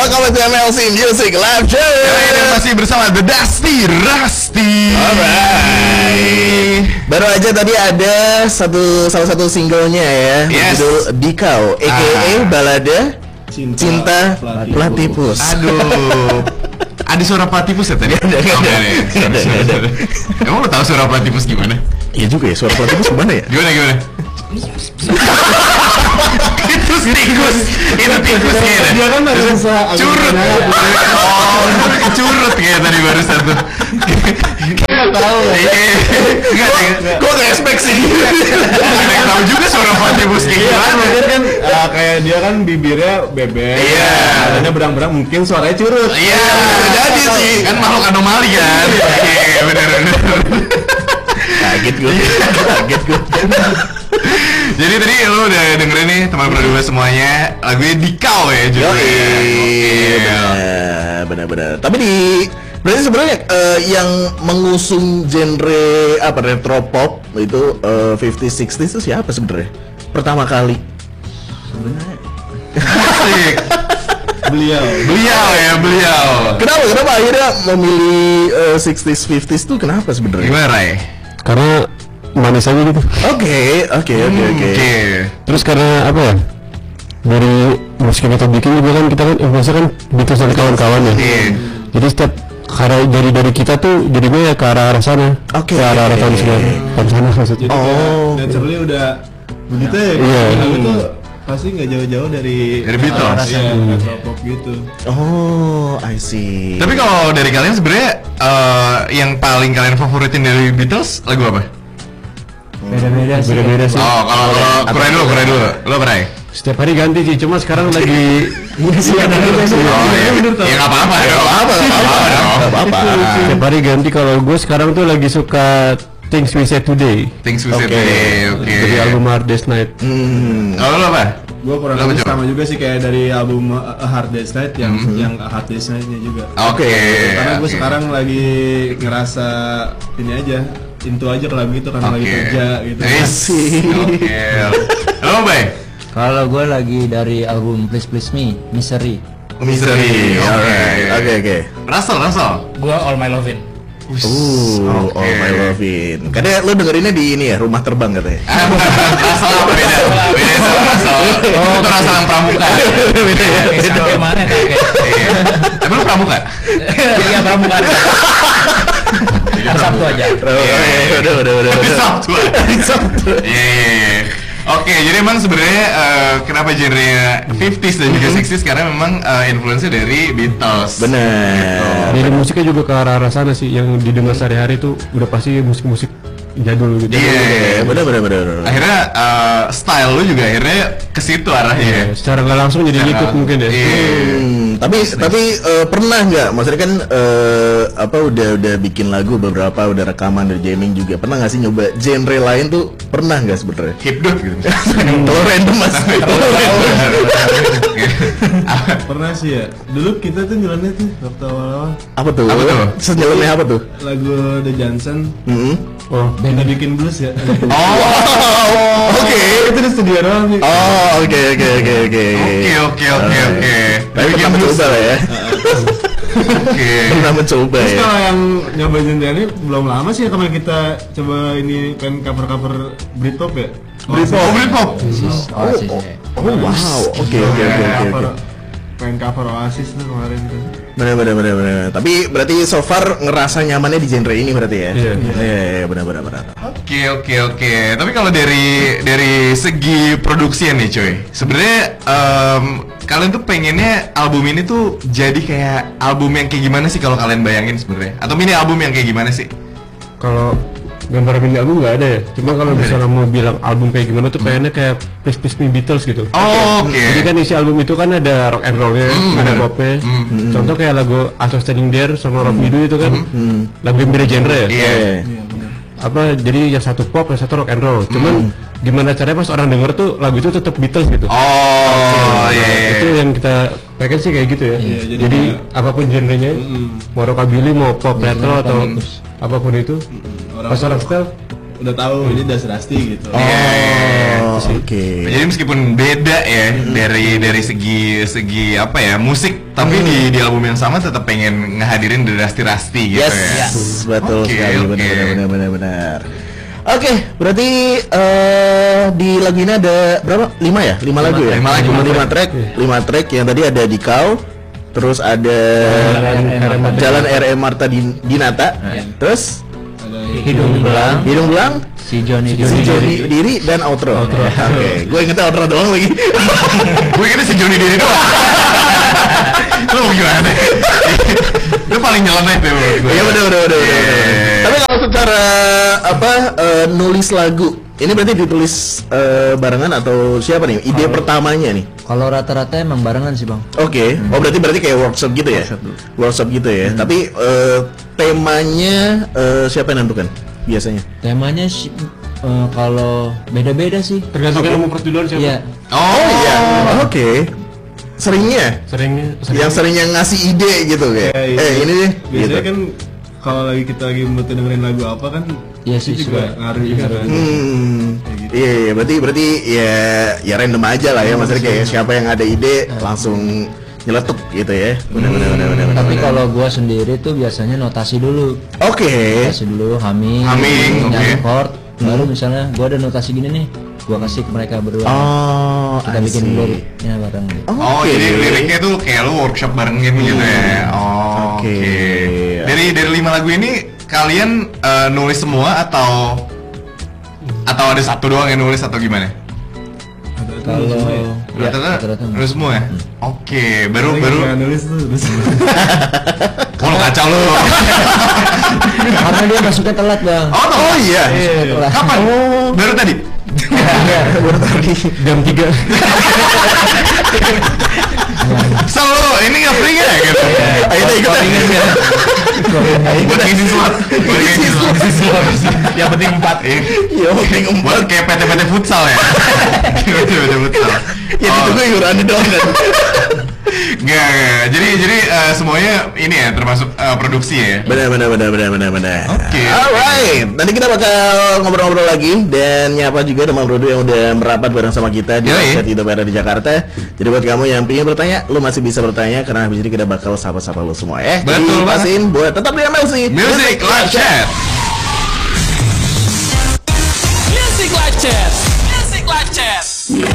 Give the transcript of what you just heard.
Welcome to MLC Music Live Show. Kalian masih bersama The Dusty Rusty. Alright. Baru aja tadi ada salah satu singlenya ya, berjudul Dikau, aka balada Cinta Platypus. Aduh. Ada suara platypus ya tadi? Ada. Emang lo tahu suara platypus gimana? Iya juga ya, suara platypus gimana ya? Gimana? Itu tikus kayaknya. Dia kan harus curut. Oh, curut kayak tadi barusan tuh. Nggak tahu. Gue nggak expect sih. Nggak tahu juga suara platypus kayak gimana. Mungkin kan kayak dia kan bibirnya bebek. Iya. Adanya berang-berang, mungkin suaranya curut. Iya, jadi sih. Kan makhluk anomali kan. Iya, benar. Kaget gue. Jadi tadi lo udah dengerin nih teman berdua semuanya lagunya Dikau ya judulnya. Benar. Tapi berarti sebenarnya yang mengusung genre retro pop itu 50 60 itu siapa sebenarnya? Pertama kali. Sebenarnya. Asik. Beliau. Kenapa akhirnya memilih 60s 50s tuh kenapa sebenarnya? Gimana Ray? Karena manis aja gitu. Oke. Terus karena apa ya? Dari musik yang kita bikin juga kan kita kan influencer kan Beatles dan kawan-kawan ya. Jadi setiap karya dari kita tuh jadinya ya ke arah sana. Oke. Ke arah tahun sana maksudnya. Oh. Naturally udah begitu ya. Iya. Itu pasti nggak jauh-jauh dari Beatles. Iya, retro pop gitu. Oh, I see. Tapi kalau dari kalian sebenarnya yang paling kalian favoritin dari Beatles lagu apa? Beda-beda sih. Oh, kalau kurang dulu. Lo Ray? Setiap hari ganti sih, cuma sekarang lagi musik yang Ya nggak apa-apa. Setiap hari ganti. Kalau gue sekarang tuh lagi suka Things We Said Today. Things We Said Today. Oke. Dari album Hard Day's Night. Kalau lo apa? Gue kurang Lo lebih coba. sama juga sih kayak dari album A Hard Day's Night yang A Hard Day's Night-nya juga. Oke. Karena gue sekarang lagi ngerasa ini aja, into aja ke lagu itu karena lagi kerja gitu. Oke. Lo Bay? Kalau gue lagi dari album Please Please Me, Misery. Misery. Oke. Russell. Gua All My Lovin'. All My Lovin'. Karena lo dengerinnya di ini ya, Rumah Terbang katanya. Russell apa beda sama Russell. Itu Russell yang pramuka. Beda ya. Sampai mana kakek? Iya. Tapi lo pramuka? Iya pramuka. Sabtu aja. Udah. Sabtu. Iya. Oke, jadi emang sebenarnya kenapa genre 50s dan juga 60s karena memang influence dari Beatles. Benar. Dari musiknya juga ke arah sana sih, yang didengar sehari-hari tuh udah pasti musik-musik jadul gitu. Iya, benar. Akhirnya style lu juga akhirnya ke situ arahnya. Secara nggak langsung jadi ikut mungkin ya. Tapi pernah nggak? Maksudnya kan udah bikin lagu beberapa, udah rekaman, udah jamming juga. Pernah nggak sih nyoba genre lain tuh? Pernah nggak sebenarnya? Hipdot gitu. Kalau random mas. Pernah sih ya. Dulu kita tuh jalannya tuh waktu awal-awal Apa tuh? Apa tuh? Senjalannya apa tuh? lagu The Johnson. Oh, Kita bikin blues ya. Oke. Itu di studio doang nih. Oke. Oke. Tapi pernah mencoba lah ya. Oke. Pernah mencoba Terus ya. kalau yang nyoba genre ini belum lama sih ya kemarin kita coba ini pengen cover Britpop ya. Britpop. Oasis. Oh wow. Oke. Pengen cover Oasis tuh kemarin tuh. Benar. Tapi berarti so far ngerasa nyamannya di genre ini berarti ya? Iya, benar. Oke. Tapi kalau dari segi produksian nih coy, sebenarnya kalian tuh pengennya album ini tuh jadi kayak album yang kayak gimana sih kalau kalian bayangin sebenarnya? Atau mini album yang kayak gimana sih? kalau gambar mini album nggak ada ya. Cuma kalau misalnya mau bilang album kayak gimana tuh pengennya kayak Please Please Me Beatles gitu. Oke. Jadi kan isi album itu kan ada rock and rollnya, ada popnya. Contoh kayak lagu I Was Standing There sama Rock Me Do itu kan lagu yang beda genre ya. Iya. Jadi yang satu pop, yang satu rock and roll. Cuman gimana caranya pas orang denger tuh lagu itu tetap Beatles gitu. Itu yang kita pengen sih kayak gitu ya. Jadi apapun genrenya, mau rockabilly, mau pop retro atau apapun itu, pas orang setel udah tahu ini Das Rasti gitu. Oke. Jadi meskipun beda ya dari segi apa ya musik, tapi di album yang sama tetap pengen ngehadirin The Rasti gitu Yes, ya. betul Oke, sekali, oke. benar. Oke, berarti di lagu ini ada berapa? 5 ya? 5 lagu ya? 5 track, 5 track yang tadi ada di Kau, terus ada Jalan RM Marta Dinata, terus Hidung Belang, si Johnny Diri dan outro. Oke, gue ingetnya outro doang lagi. Gue kira si Johnny Diri doang. Lu mau gimana? Lu paling nyeleneh deh menurut gue. Iya bener. Tapi kalau secara nulis lagu, ini berarti ditulis barengan atau siapa nih? Ide pertamanya nih? Kalau rata-rata emang barengan sih bang. Oke. Oh berarti kayak workshop gitu ya? Workshop gitu ya. Tapi temanya siapa yang nentukan biasanya? Temanya sih kalau beda-beda sih. Tergantung ilmu perjudoan siapa. Iya. Oh Iya. Oke. Seringnya yang seringnya ngasih ide gitu kayak. Iya. Ini deh. Biasanya Gitu. kan kalau lagi kita lagi butuh dengerin lagu apa kan, Iya sih, itu juga ngaruh juga kan. Iya, berarti ya random aja lah ya, maksudnya kayak siapa yang ada ide langsung nyeletuk gitu ya. Benar. Tapi kalau gua sendiri tuh biasanya notasi dulu. Oke. Notasi dulu, humming, oke. nyari chord, baru misalnya gua ada notasi gini nih, gua kasih ke mereka berdua. Oh, Kita I bikin see. liriknya bareng gitu. Oh, jadi liriknya tuh kayak lu workshop barengin gitu ya. Oh, Oke. Dari 5 lagu ini kalian nulis semua atau ada satu doang yang nulis atau gimana? Kalau Rata-rata nulis semua ya? Oke, baru Nggak nulis tuh terus. Oh, lu kacau lu. karena dia masuknya telat bang. Oh iya. Telat. Kapan? Baru tadi. Baru tadi Jam 3. Selalu ini nggak free ya gitu. Ayo deh ikutan. Buat ngisi slot. Yang penting 4. Iya, opening Buat kayak PT futsal ya. PT futsal. Ya ditunggu iurannya doang kan. Nggak. Jadi semuanya ini ya termasuk produksi ya. Benar. Oke. Alright, nanti kita bakal ngobrol-ngobrol lagi dan nyapa juga teman Brodo yang udah merapat bareng sama kita di Yoi. Chat Hidup Era di Jakarta. Jadi buat kamu yang pengen bertanya, lu masih bisa bertanya karena habis ini kita bakal sapa-sapa lu semua ya. Betul Jadi banget. pastiin buat tetap di MLC Music Live Chat. Music Live Chat. Music Live Chat.